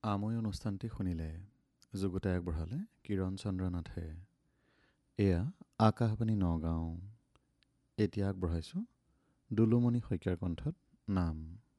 আমৈ অনুষ্ঠানটি শুনিলে যুগুতাই আগবঢ়ালে কিৰণ চন্দ্ৰ নাথে। এয়া আকাশবাণী নগাঁও। এতিয়া আগবঢ়াইছোঁ দুলুমণি শইকীয়াৰ কণ্ঠত নাম।